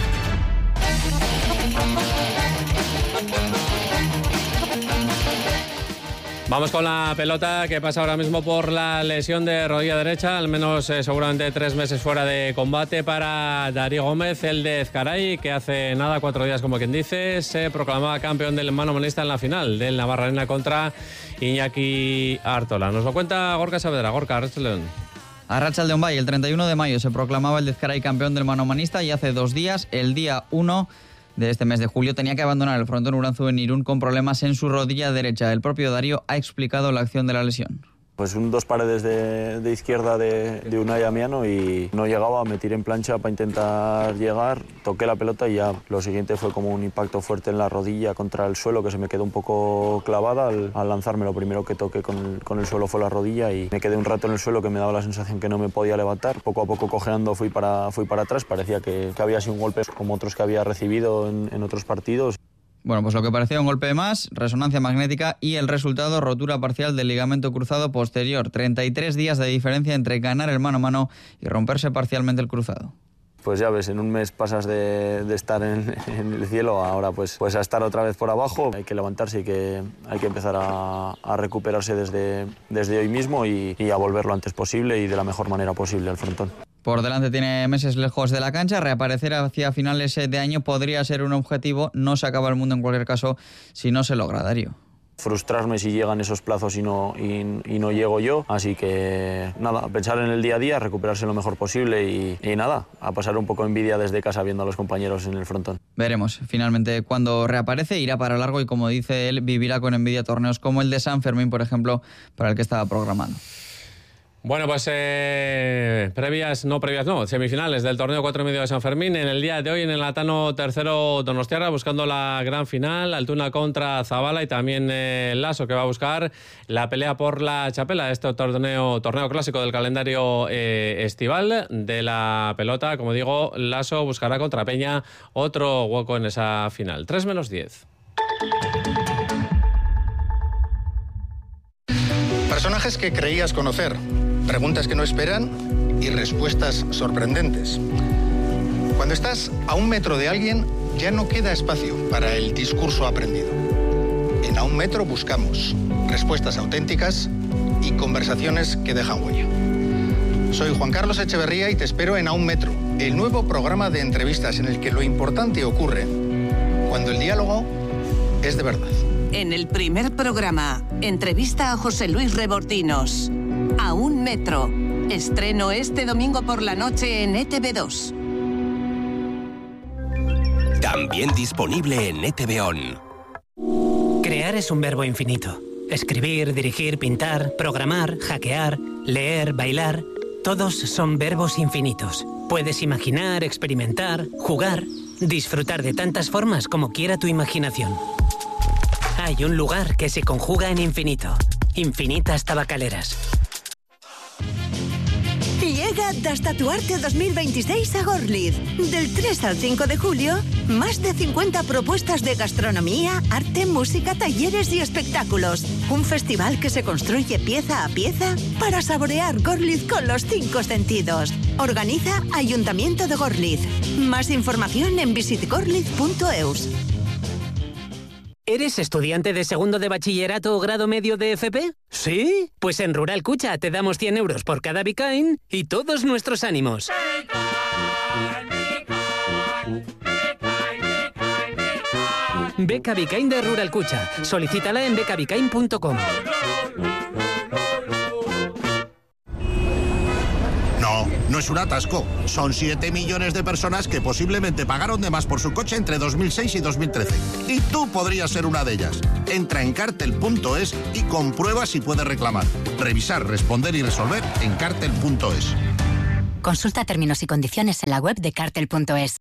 Vamos con la pelota, que pasa ahora mismo por la lesión de rodilla derecha, al menos seguramente 3 meses fuera de combate para Darío Gómez, el de Ezcaray, que hace nada, 4 días como quien dice, se proclamaba campeón del manomanista en la final del Navarra Arena contra Iñaki Artola. Nos lo cuenta Gorka Saavedra. Gorka, Arratsaldeon. Arratsaldeon Bay, el 31 de mayo se proclamaba el de Ezcaray campeón del manomanista y hace 2 días, el día 1 de este mes de julio, tenía que abandonar el frontón Uranzu en Irún con problemas en su rodilla derecha. El propio Darío ha explicado la acción de la lesión. Pues 2 paredes de izquierda de Unai Amiano y no llegaba, me tiré en plancha para intentar llegar, toqué la pelota y ya lo siguiente fue como un impacto fuerte en la rodilla contra el suelo que se me quedó un poco clavada al lanzarme. Lo primero que toqué con el suelo fue la rodilla y me quedé un rato en el suelo que me daba la sensación que no me podía levantar. Poco a poco cojeando fui para atrás, parecía que había sido un golpe como otros que había recibido en otros partidos. Bueno, pues lo que parecía un golpe más, resonancia magnética y el resultado, rotura parcial del ligamento cruzado posterior. 33 días de diferencia entre ganar el mano a mano y romperse parcialmente el cruzado. Pues ya ves, en un mes pasas de estar en el cielo ahora pues a estar otra vez por abajo. Hay que levantarse y hay que empezar a recuperarse desde hoy mismo y a volver lo antes posible y de la mejor manera posible al frontón. Por delante tiene meses lejos de la cancha, reaparecer hacia finales de año podría ser un objetivo, no se acaba el mundo en cualquier caso si no se logra, Darío. Frustrarme si llegan esos plazos y no llego yo, así que nada, pensar en el día a día, recuperarse lo mejor posible y nada, a pasar un poco envidia desde casa viendo a los compañeros en el frontón. Veremos, finalmente cuando reaparece irá para largo y como dice él, vivirá con envidia torneos como el de San Fermín, por ejemplo, para el que estaba programado. Bueno, pues semifinales del torneo 4,5 de San Fermín. En el día de hoy en el Atano tercero Donostiarra buscando la gran final, Altuna contra Zabala y también Lasso, que va a buscar la pelea por la chapela, este torneo clásico del calendario estival de la pelota. Como digo, Lasso buscará contra Peña otro hueco en esa final. 3-10. Personajes que creías conocer. preguntas que no esperan y respuestas sorprendentes. Cuando estás a 1 metro de alguien, ya no queda espacio para el discurso aprendido. En A un metro buscamos respuestas auténticas y conversaciones que dejan huella. Soy Juan Carlos Echeverría y te espero en A un metro, el nuevo programa de entrevistas en el que lo importante ocurre cuando el diálogo es de verdad. En el primer programa, entrevista a José Luis Rebordinos. A un metro. Estreno este domingo por la noche en ETV2. También disponible en ETV ON. Crear es un verbo infinito. Escribir, dirigir, pintar, programar, hackear, leer, bailar... Todos son verbos infinitos. Puedes imaginar, experimentar, jugar, disfrutar de tantas formas como quiera tu imaginación. Hay un lugar que se conjuga en infinito. Infinitas Tabacaleras. Llega Dastatuarte 2026 a Gorliz. Del 3 al 5 de julio, más de 50 propuestas de gastronomía, arte, música, talleres y espectáculos. Un festival que se construye pieza a pieza para saborear Gorliz con los 5 sentidos. Organiza Ayuntamiento de Gorliz. Más información en visitgorliz.eus. ¿Eres estudiante de segundo de bachillerato o grado medio de FP? ¿Sí? Pues en Rural Cucha te damos 100 euros por cada Bicain y todos nuestros ánimos. Beca Bicain de Rural Cucha. Solicítala en becabicain.com. No es un atasco. Son 7 millones de personas que posiblemente pagaron de más por su coche entre 2006 y 2013. Y tú podrías ser una de ellas. Entra en cartel.es y comprueba si puedes reclamar. Revisar, responder y resolver en cartel.es. Consulta términos y condiciones en la web de cartel.es.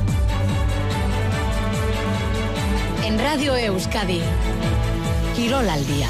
En Radio Euskadi, Quirol al día.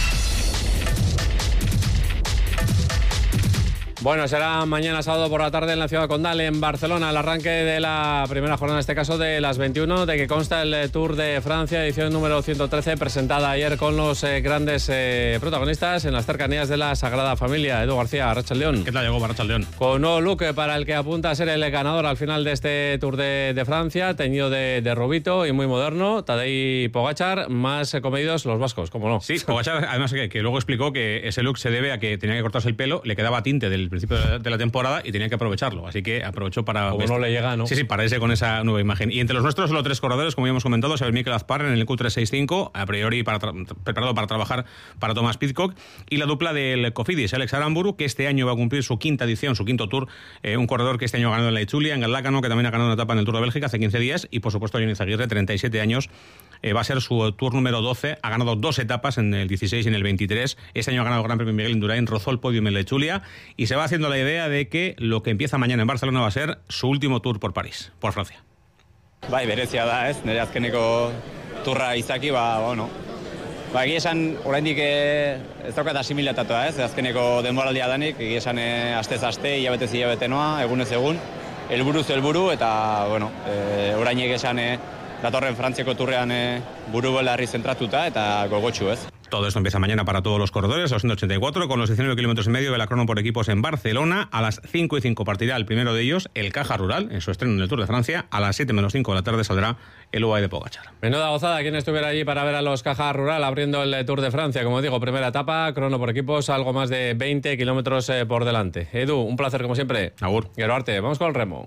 Bueno, será mañana sábado por la tarde en la ciudad condal, en Barcelona, el arranque de la primera jornada, en este caso de las 21, de que consta el Tour de Francia, edición número 113, presentada ayer con los grandes protagonistas en las cercanías de la Sagrada Familia. Edu García, Arratsaldeón. ¿Qué tal, Diego? Arratsaldeón. Con nuevo look para el que apunta a ser el ganador al final de este Tour de Francia, teñido de rubito y muy moderno, Tadej Pogačar, más comedidos los vascos, ¿cómo no? Sí, Pogačar, además que luego explicó que ese look se debe a que tenía que cortarse el pelo, le quedaba tinte del principio de la temporada y tenía que aprovecharlo, así que aprovechó para... Como no le llega, ¿no? Sí, para irse con esa nueva imagen. Y entre los nuestros solo 3 corredores, como ya hemos comentado, Xavier Mikel Azpar en el Q365, a priori preparado para trabajar para Thomas Pidcock, y la dupla del Cofidis, Alex Aramburu, que este año va a cumplir su quinta edición, su quinto Tour, un corredor que este año ha ganado en la Itzulia, en Galdácano, que también ha ganado una etapa en el Tour de Bélgica hace 15 días, y por supuesto Johnny Zaguirre, 37 años, va a ser su Tour número 12, ha ganado 2 etapas en el 16 y en el 23, este año ha ganado el Gran Premio Miguel Indurain, rozó el podium en la Itzulia, y se va haciendo la idea de que lo que empieza mañana en Barcelona va a ser su último Tour por París, por Francia. Bai, berezia da, ez? Nire azkeneko turra izaki, bueno. Egia esan, oraindik ez daukat asimilatatua, ez? Azkeneko denboraldia danik, egia esan astez aste, hilabetez hilabete noa, egunez egun, helburuz helburu, eta, orain egia esan datorren Frantziako turrean buru belarri zentratuta eta gogotsu, ez? Todo esto empieza mañana para todos los corredores, a los 184, con los 19 kilómetros y medio de la crono por equipos en Barcelona. A las 5:05 partirá el primero de ellos, el Caja Rural, en su estreno en el Tour de Francia. A las 7 menos 5 de la tarde saldrá el UAE de Pogačar. Menuda gozada quien estuviera allí para ver a los Caja Rural abriendo el Tour de Francia. Como digo, primera etapa, crono por equipos, algo más de 20 kilómetros por delante. Edu, un placer como siempre. Agur. Quiero arte, vamos con el remo.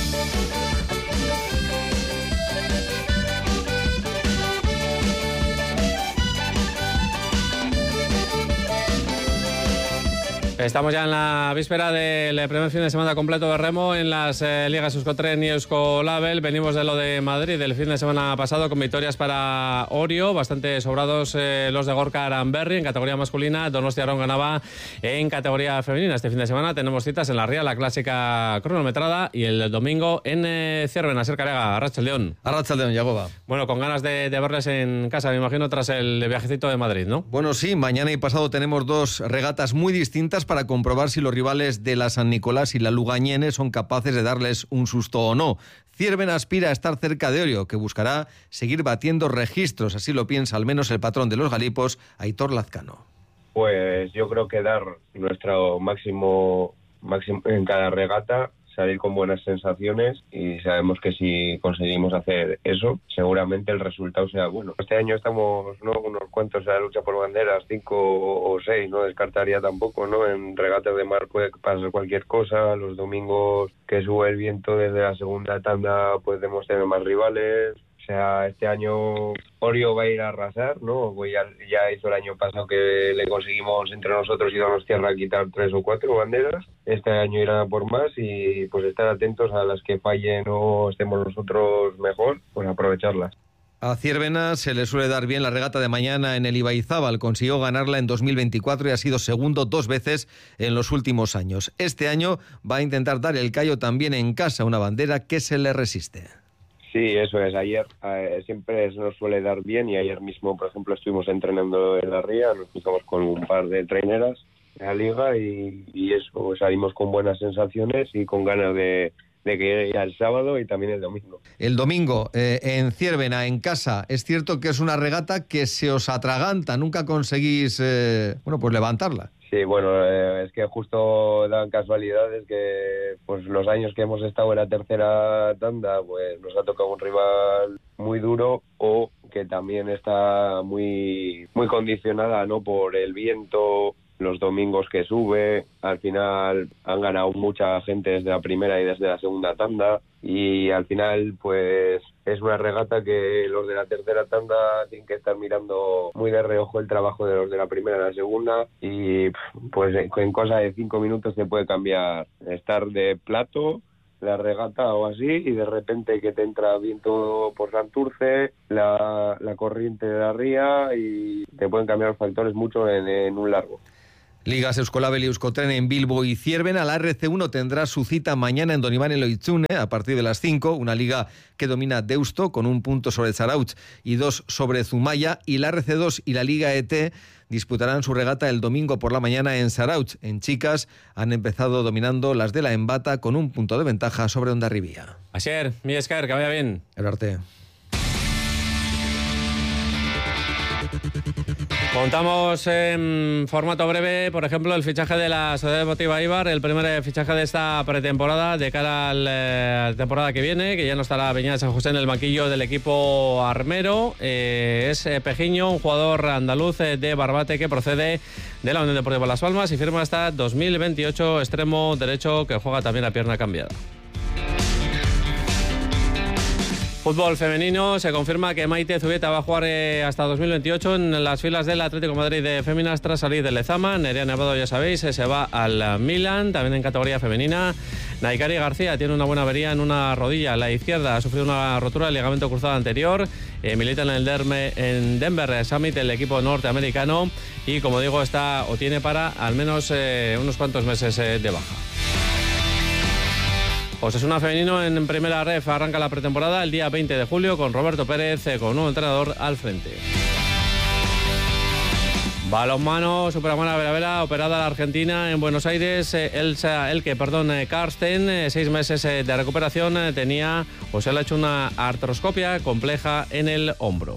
Estamos ya en la víspera del primer fin de semana completo de remo en las ligas Euskotren y Euskolabel. Venimos de lo de Madrid del fin de semana pasado con victorias para Orio, bastante sobrados los de Gorka Aranberri en categoría masculina. Donostia Arón ganaba en categoría femenina. Este fin de semana tenemos citas en la Ría, la clásica cronometrada, y el domingo en Cierven, a Sercarega. Arratsaldeón. Arratsaldeón, Yagoba. Bueno, con ganas de verles en casa, me imagino, tras el viajecito de Madrid, ¿no? Bueno, sí, mañana y pasado tenemos 2 regatas muy distintas para comprobar si los rivales de la San Nicolás y la Lugañene son capaces de darles un susto o no. Cierven aspira a estar cerca de Orio, que buscará seguir batiendo registros, así lo piensa al menos el patrón de los galipos, Aitor Lazcano. pues yo creo que dar nuestro máximo en cada regata, salir con buenas sensaciones, y sabemos que si conseguimos hacer eso, seguramente el resultado sea bueno. Este año estamos, ¿no?, unos cuantos a la lucha por banderas, 5 o 6, no descartaría tampoco, ¿no? En regatas de mar puede pasar cualquier cosa, los domingos que sube el viento desde la segunda tanda podemos tener más rivales. O sea, este año Orio va a ir a arrasar, ¿no? Pues ya hizo el año pasado que le conseguimos entre nosotros y Donostiarra quitar 3 o 4 banderas. Este año irán por más y pues estar atentos a las que fallen o estemos nosotros mejor, pues aprovecharlas. A Ciervena se le suele dar bien la regata de mañana en el Ibaizábal. Consiguió ganarla en 2024 y ha sido segundo 2 veces en los últimos años. Este año va a intentar dar el callo también en casa, una bandera que se le resiste. Sí, eso es. Ayer siempre nos suele dar bien y ayer mismo, por ejemplo, estuvimos entrenando en la ría, nos cruzamos con un par de traineras de la liga y eso, salimos con buenas sensaciones y con ganas de que llegue ya el sábado y también el domingo. El domingo en Ciervena, en casa, es cierto que es una regata que se os atraganta, nunca conseguís pues levantarla. Sí, bueno, es que justo dan casualidades que pues los años que hemos estado en la tercera tanda pues nos ha tocado un rival muy duro o que también está muy condicionada, ¿no?, por el viento, los domingos que sube. Al final han ganado mucha gente desde la primera y desde la segunda tanda y al final pues es una regata que los de la tercera tanda tienen que estar mirando muy de reojo el trabajo de los de la primera y la segunda y pues en cosa de 5 minutos se puede cambiar, estar de plato la regata o así y de repente que te entra viento por Santurce, la corriente de la ría y te pueden cambiar los factores mucho en un largo. Ligas Euskolabel y Euskotren en Bilbo y Ciervena. La RC1 tendrá su cita mañana en Donibane Loitzune a partir de las 5. Una liga que domina Deusto con 1 punto sobre Zarautz y 2 sobre Zumaya. Y la RC2 y la Liga ET disputarán su regata el domingo por la mañana en Zarautz. En chicas han empezado dominando las de la Embata con 1 punto de ventaja sobre Hondarribia. Asier, mi Escar, que vaya bien. El arte. Contamos en formato breve, por ejemplo, el fichaje de la Sociedad Deportiva Eibar, el primer fichaje de esta pretemporada de cara a la temporada que viene, que ya no estará Beñat San José en el banquillo del equipo armero. Es Pejiño, un jugador andaluz de Barbate que procede de la Unión Deportiva Las Palmas y firma hasta 2028, extremo derecho que juega también a pierna cambiada. Fútbol femenino, se confirma que Maite Zubieta va a jugar hasta 2028 en las filas del Atlético de Madrid de féminas tras salir del Lezama. Nerea Nevado, ya sabéis, se va al Milan, también en categoría femenina. Naikari García tiene una buena avería en una rodilla, la izquierda, ha sufrido una rotura del ligamento cruzado anterior. Milita en el Denver Summit, el equipo norteamericano, y como digo, está o tiene para al menos unos cuantos meses de baja. Osasuna femenino en primera ref arranca la pretemporada el día 20 de julio con Roberto Pérez, con un nuevo entrenador al frente. Balonmano, Superamana Veravera, operada la Argentina en Buenos Aires. Karsten, 6 meses de recuperación, se le ha hecho una artroscopia compleja en el hombro.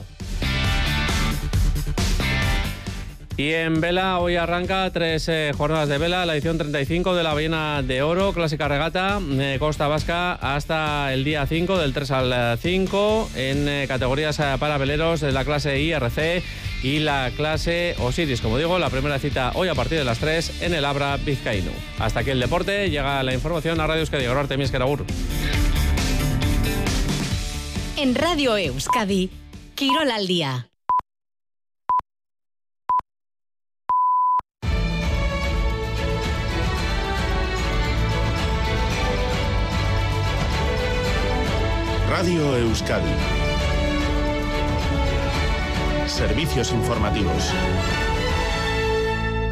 Y en vela hoy arranca 3 jornadas de vela, la edición 35 de la Ballena de Oro, clásica regata, Costa Vasca hasta el día 5, del 3 al 5, en categorías para veleros de la clase IRC y la clase Osiris. Como digo, la primera cita hoy a partir de las 3 en el Abra Vizcaíno. Hasta aquí el deporte, llega la información a Radio Euskadi. Arte Miskeragur. En Radio Euskadi, Quirol al día. Radio Euskadi. Servicios informativos.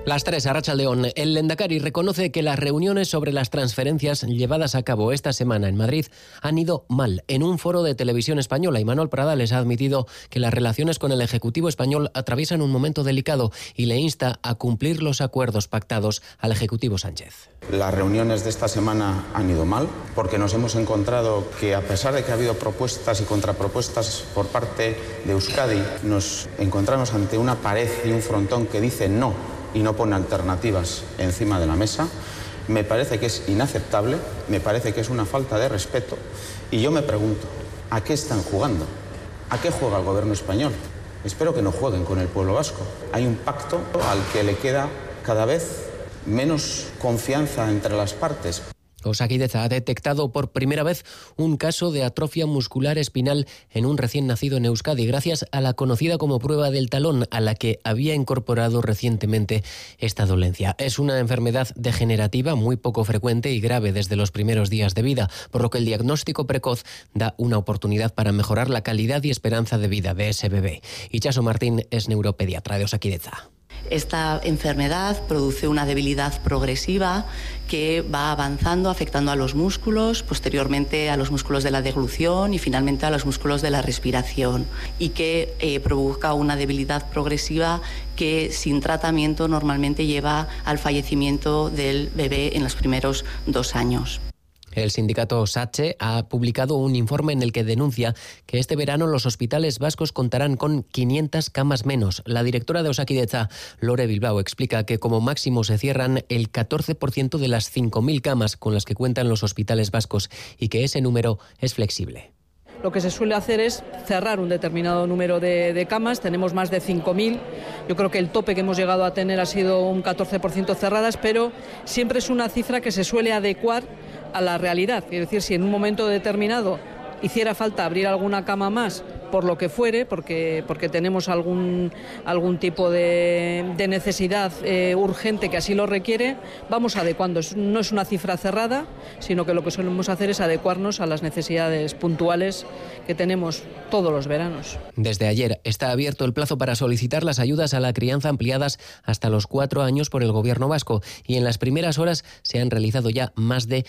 Las 3, Arratsaldeon. El Lehendakari reconoce que las reuniones sobre las transferencias llevadas a cabo esta semana en Madrid han ido mal. En un foro de Televisión Española, Imanol Pradales ha admitido que las relaciones con el Ejecutivo español atraviesan un momento delicado y le insta a cumplir los acuerdos pactados al Ejecutivo Sánchez. Las reuniones de esta semana han ido mal porque nos hemos encontrado que, a pesar de que ha habido propuestas y contrapropuestas por parte de Euskadi, nos encontramos ante una pared y un frontón que dice no y no pone alternativas encima de la mesa. Me parece que es inaceptable, me parece que es una falta de respeto y yo me pregunto, ¿a qué están jugando? ¿A qué juega el gobierno español? Espero que no jueguen con el pueblo vasco. Hay un pacto al que le queda cada vez menos confianza entre las partes. Osakidetza ha detectado por primera vez un caso de atrofia muscular espinal en un recién nacido en Euskadi, gracias a la conocida como prueba del talón, a la que había incorporado recientemente esta dolencia. Es una enfermedad degenerativa muy poco frecuente y grave desde los primeros días de vida, por lo que el diagnóstico precoz da una oportunidad para mejorar la calidad y esperanza de vida de ese bebé. Itxaso Martín es neuropediatra de Osakidetza. Esta enfermedad produce una debilidad progresiva que va avanzando, afectando a los músculos, posteriormente a los músculos de la deglución y finalmente a los músculos de la respiración, y que provoca una debilidad progresiva que sin tratamiento normalmente lleva al fallecimiento del bebé en los primeros 2 años. El sindicato SATSE ha publicado un informe en el que denuncia que este verano los hospitales vascos contarán con 500 camas menos. La directora de Osakidetza, Lore Bilbao, explica que como máximo se cierran el 14% de las 5.000 camas con las que cuentan los hospitales vascos y que ese número es flexible. Lo que se suele hacer es cerrar un determinado número de camas. Tenemos más de 5.000. Yo creo que el tope que hemos llegado a tener ha sido un 14% cerradas, pero siempre es una cifra que se suele adecuar a la realidad. Es decir, si en un momento determinado hiciera falta abrir alguna cama más, por lo que fuere, porque tenemos algún tipo de necesidad urgente que así lo requiere, vamos adecuando. No es una cifra cerrada, sino que lo que solemos hacer es adecuarnos a las necesidades puntuales que tenemos todos los veranos. Desde ayer está abierto el plazo para solicitar las ayudas a la crianza ampliadas hasta los 4 años por el Gobierno vasco, y en las primeras horas se han realizado ya más de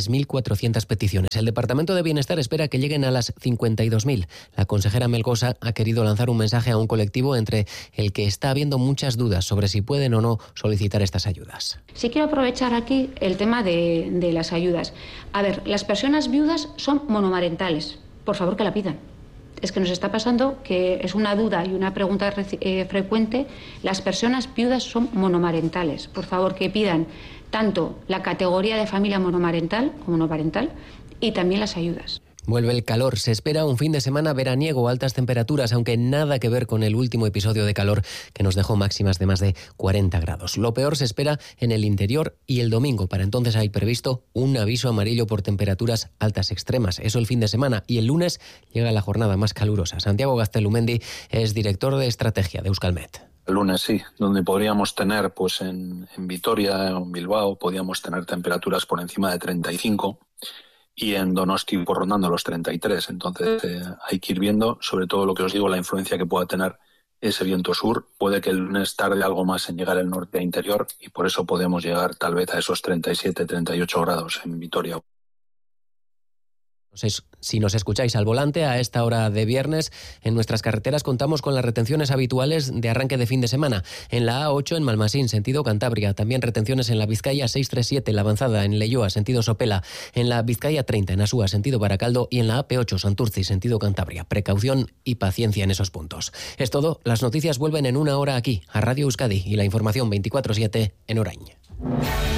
3.400 peticiones. El Departamento de Bienestar espera que lleguen a las 52.000. La consejera Melgosa ha querido lanzar un mensaje a un colectivo entre el que está habiendo muchas dudas sobre si pueden o no solicitar estas ayudas. Sí quiero aprovechar aquí el tema de las ayudas. A ver, las personas viudas son monomarentales. Por favor, que la pidan. Es que nos está pasando que es una duda y una pregunta frecuente. Las personas viudas son monomarentales. Por favor, que pidan tanto la categoría de familia monomarental como no parental y también las ayudas. Vuelve el calor, se espera un fin de semana veraniego, altas temperaturas, aunque nada que ver con el último episodio de calor que nos dejó máximas de más de 40 grados. Lo peor se espera en el interior y el domingo. Para entonces hay previsto un aviso amarillo por temperaturas altas extremas. Eso el fin de semana, y el lunes llega la jornada más calurosa. Santiago Gaztelumendi es director de estrategia de Euskalmet. El lunes sí, donde podríamos tener pues en Vitoria, en Bilbao, podríamos tener temperaturas por encima de 35. Y en Donosti por rondando los 33. Entonces hay que ir viendo, sobre todo lo que os digo, la influencia que pueda tener ese viento sur. Puede que el lunes tarde algo más en llegar al norte e interior, y por eso podemos llegar tal vez a esos 37, 38 grados en Vitoria. Si nos escucháis al volante a esta hora de viernes, en nuestras carreteras contamos con las retenciones habituales de arranque de fin de semana. En la A8 en Malmasín, sentido Cantabria. También retenciones en la Vizcaya 637, la avanzada en Leioa, sentido Sopela. En la Vizcaya 30, en Asúa, sentido Baracaldo. Y en la AP8, Santurci, sentido Cantabria. Precaución y paciencia en esos puntos. Es todo. Las noticias vuelven en una hora aquí, a Radio Euskadi. Y la información 24/7 en Orain.